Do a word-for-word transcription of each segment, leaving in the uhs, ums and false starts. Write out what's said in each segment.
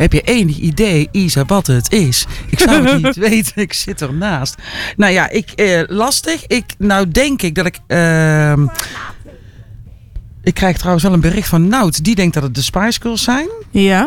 Heb je enig idee, Isa, wat het is? Ik zou het niet weten. Ik zit ernaast. Nou ja, ik, eh, lastig. Ik, nou denk ik dat ik... Uh, ik krijg trouwens wel een bericht van Nout. Die denkt dat het de Spice Girls zijn. Ja.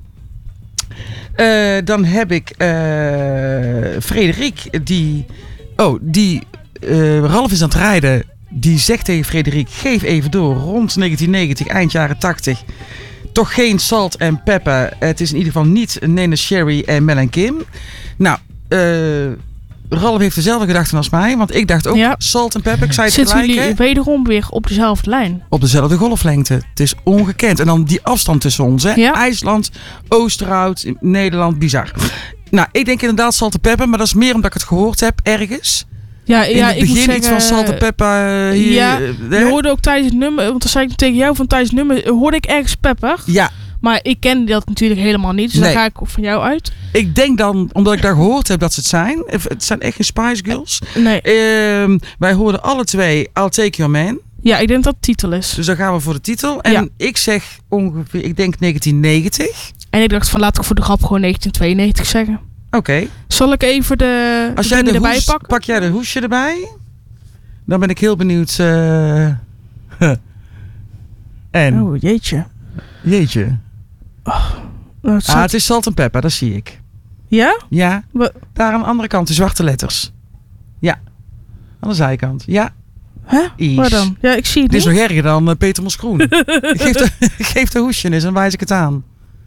Uh, dan heb ik uh, Frederik. Die... Oh, die... Uh, Ralf is aan het rijden. Die zegt tegen Frederik, geef even door. Rond negentien negentig, eind jaren tachtig. Toch geen Salt en Pepper. Het is in ieder geval niet Nene Sherry en Mel en Kim. Nou, uh, Ralf heeft dezelfde gedachten als mij. Want ik dacht ook ja. Salt en Pepper. Ik zei het Zitten gelijk, jullie hè? wederom weer op dezelfde lijn? Op dezelfde golflengte. Het is ongekend. En dan die afstand tussen ons. Hè? Ja. IJsland, Oosterhout, Nederland, bizar. Nou, ik denk inderdaad Salt en Pepper. Maar dat is meer omdat ik het gehoord heb ergens. Ja, in ja, het ik begin moet iets zeggen, van Salt en Pepper. Uh, hier, ja, uh, je hoorde ook tijdens het nummer, want dan zei ik tegen jou van tijdens het nummer, hoorde ik ergens Pepper. Ja. Maar ik ken dat natuurlijk helemaal niet, dus nee. Daar ga ik van jou uit. Ik denk dan, omdat ik daar gehoord heb dat ze het zijn. Het zijn echt geen Spice Girls. Nee. Uh, wij hoorden alle twee I'll Take Your Man. Ja, ik denk dat het titel is. Dus dan gaan we voor de titel. En ja. ik zeg ongeveer, ik denk negentien negentig. En ik dacht van laat ik voor de grap gewoon negentien tweeënnegentig zeggen. Oké. Okay. Zal ik even de, Als de jij de erbij hoes, pakken? Pak jij de hoesje erbij? Dan ben ik heel benieuwd. Uh, en? Oh, jeetje. Jeetje. Oh, nou, het, ah, het is Salt en Pepper, dat zie ik. Ja? Ja. We... Daar aan de andere kant, de zwarte letters. Ja. Aan de zijkant. Ja. Hè? Waar dan? Ja, ik zie het Dit niet. is nog erger dan uh, Peter Mosgroen. geef, de, geef de hoesje eens en wijs ik het aan.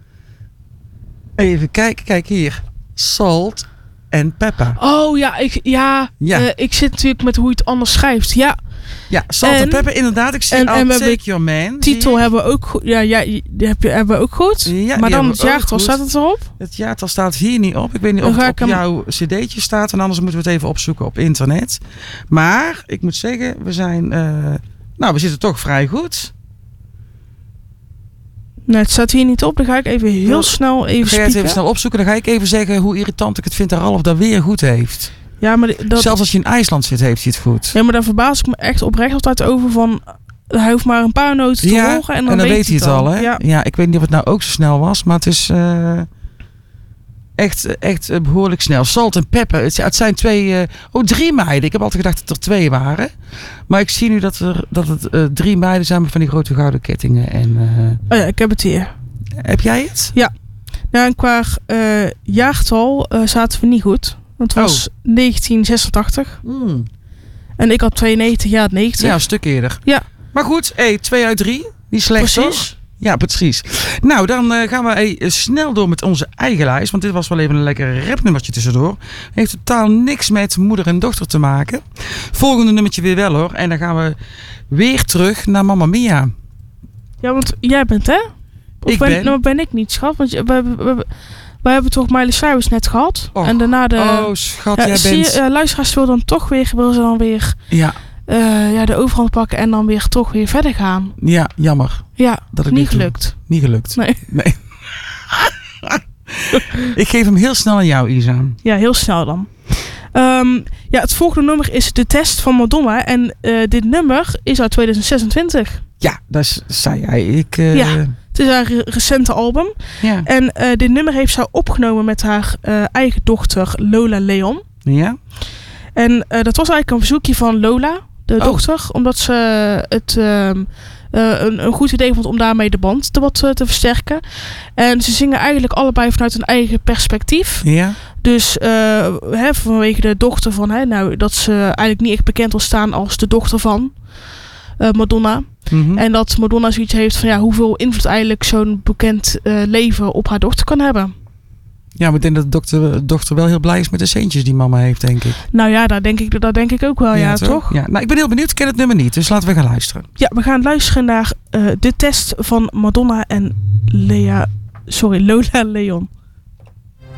Even kijken, kijk hier. Salt en Pepper. Oh ja, ik, ja, ja. Uh, ik zit natuurlijk met hoe je het anders schrijft. Ja, ja Salt en, en Pepper, inderdaad. Ik zie I'll Take Your Man. Titel hebben we ook goed. Ja, ja, die heb je, hebben we ook goed. Ja, maar dan het jaartal, staat het erop? Het jaartal staat hier niet op. Ik weet niet of het op hem... jouw cd'tje staat. En anders moeten we het even opzoeken op internet. Maar, ik moet zeggen, we zijn... Uh, nou, we zitten toch vrij goed. Nee, het staat hier niet op. Dan ga ik even heel snel even Ga jij het even snel opzoeken. Dan ga ik even zeggen hoe irritant ik het vind dat Ralf dat weer goed heeft. Ja, maar dat... Zelfs als je in IJsland zit, heeft hij het goed. Ja, maar daar verbaas ik me echt oprecht altijd over van... Hij hoeft maar een paar noten te ja, volgen en dan, en dan weet weet hij het al. Hè? Ja. ja, ik weet niet of het nou ook zo snel was, maar het is uh, echt, echt behoorlijk snel. Salt en Pepper. Het, het zijn twee... Uh, oh, drie meiden. Ik heb altijd gedacht dat er twee waren. Maar ik zie nu dat, er, dat het uh, drie meiden zijn met van die grote gouden kettingen. En, uh, oh ja, ik heb het hier. Heb jij het? Ja. Nou, en qua uh, jaartal uh, zaten we niet goed. Want het was oh. negentien zesentachtig. Mm. En ik had tweeënnegentig, ja, negentig. Ja, een stuk eerder. Ja. Maar goed, hey, twee uit drie. Niet slecht, precies. Toch? Ja, precies. Nou, dan uh, gaan we hey, snel door met onze eigen lijst. Want dit was wel even een lekker rapnummertje tussendoor. Heeft totaal niks met moeder en dochter te maken. Volgende nummertje weer wel hoor. En dan gaan we weer terug naar Mamma Mia. Ja, want jij bent hè? Of ik ben, ben. Nou, ben ik niet, schat. Want we, we, we, we hebben toch Miley Cyrus net gehad. Och, en daarna de... Oh, schat, ja, jij zie bent... Je, uh, luisteraars wil dan toch weer... Wil ze dan weer... Ja. Uh, ja, de overhand pakken en dan weer toch weer verder gaan. Ja, jammer. Ja, dat ik niet niet gelukt. Doe. Niet gelukt. Nee. nee. Ik geef hem heel snel aan jou, Isa. Ja, heel snel dan. Um, ja, het volgende nummer is De Test van Madonna. En uh, dit nummer is uit tweeduizend zesentwintig. Ja, dat zei jij. Ik, uh... Ja, het is haar re- recente album. Ja. En uh, dit nummer heeft zij opgenomen met haar uh, eigen dochter Lola Leon. Ja. En uh, dat was eigenlijk een verzoekje van Lola, de oh. dochter. Omdat ze het uh, uh, een, een goed idee vond om daarmee de band te, wat, uh, te versterken. En ze zingen eigenlijk allebei vanuit hun eigen perspectief. Ja. Dus uh, hè, vanwege de dochter van... Hè, nou, dat ze eigenlijk niet echt bekend wil staan als de dochter van uh, Madonna. Mm-hmm. En dat Madonna zoiets heeft van... ja, hoeveel invloed eigenlijk zo'n bekend uh, leven op haar dochter kan hebben. Ja, maar ik denk dat de dochter, dochter wel heel blij is met de centjes die mama heeft, denk ik. Nou ja, daar denk ik, daar denk ik ook wel, ja, ja toch? toch? Ja. Nou, ik ben heel benieuwd. Ik ken het nummer niet, dus laten we gaan luisteren. Ja, we gaan luisteren naar uh, De Test van Madonna en Lea... Sorry, Lola Leon.